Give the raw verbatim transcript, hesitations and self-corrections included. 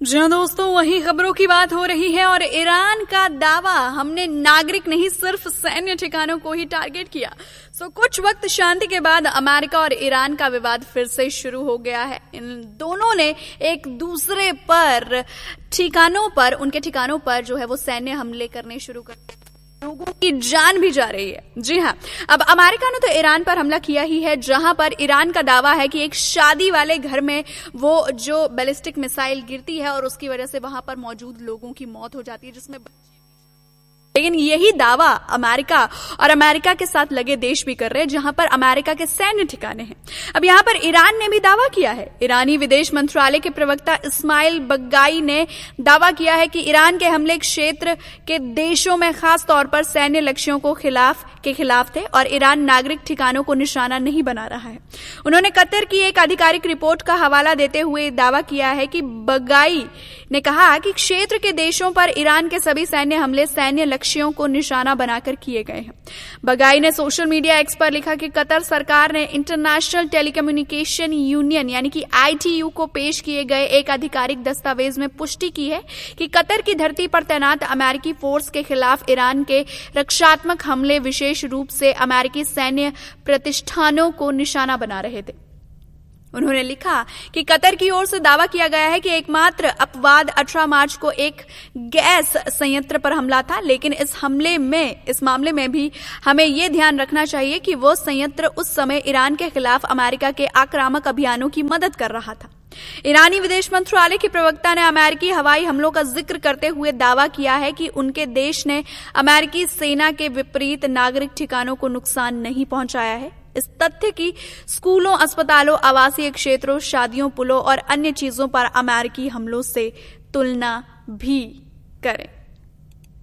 जी हाँ दोस्तों, वही खबरों की बात हो रही है और ईरान का दावा, हमने नागरिक नहीं सिर्फ सैन्य ठिकानों को ही टारगेट किया। सो कुछ वक्त शांति के बाद अमेरिका और ईरान का विवाद फिर से शुरू हो गया है। इन दोनों ने एक दूसरे पर ठिकानों पर उनके ठिकानों पर जो है वो सैन्य हमले करने शुरू कर दिए। लोगों की जान भी जा रही है। जी हाँ, अब अमेरिका ने तो ईरान पर हमला किया ही है, जहां पर ईरान का दावा है कि एक शादी वाले घर में वो जो बैलिस्टिक मिसाइल गिरती है और उसकी वजह से वहां पर मौजूद लोगों की मौत हो जाती है, जिसमें लेकिन यही दावा अमेरिका और अमेरिका के साथ लगे देश भी कर रहे हैं, जहां पर अमेरिका के सैन्य ठिकाने हैं। अब यहां पर ईरान ने भी दावा किया है। ईरानी विदेश मंत्रालय के प्रवक्ता इस्माइल बग्गाई ने दावा किया है कि ईरान के हमले क्षेत्र के देशों में खास तौर पर सैन्य लक्ष्यों को खिलाफ के खिलाफ थे और ईरान नागरिक ठिकानों को निशाना नहीं बना रहा है। उन्होंने कतर की एक आधिकारिक रिपोर्ट का हवाला देते हुए दावा किया है कि बग्गाई ने कहा कि क्षेत्र के देशों पर ईरान के सभी सैन्य हमले सैन्य लक्ष्यों को निशाना बनाकर किए गए हैं। बगाई ने सोशल मीडिया एक्स पर लिखा कि कतर सरकार ने इंटरनेशनल टेलीकम्युनिकेशन यूनियन यानी कि आई टी यू को पेश किए गए एक आधिकारिक दस्तावेज में पुष्टि की है कि कतर की धरती पर तैनात अमेरिकी फोर्स के खिलाफ ईरान के रक्षात्मक हमले विशेष रूप से अमेरिकी सैन्य प्रतिष्ठानों को निशाना बना रहे थे। उन्होंने लिखा कि कतर की ओर से दावा किया गया है कि एकमात्र अपवाद अठारह मार्च को एक गैस संयंत्र पर हमला था, लेकिन इस हमले में इस मामले में भी हमें यह ध्यान रखना चाहिए कि वो संयंत्र उस समय ईरान के खिलाफ अमेरिका के आक्रामक अभियानों की मदद कर रहा था। ईरानी विदेश मंत्रालय के प्रवक्ता ने अमेरिकी हवाई हमलों का जिक्र करते हुए दावा किया है कि उनके देश ने अमेरिकी सेना के विपरीत नागरिक ठिकानों को नुकसान नहीं पहुंचाया है। इस तथ्य की स्कूलों, अस्पतालों, आवासीय क्षेत्रों, शादियों, पुलों और अन्य चीजों पर अमेरिकी हमलों से तुलना भी करें।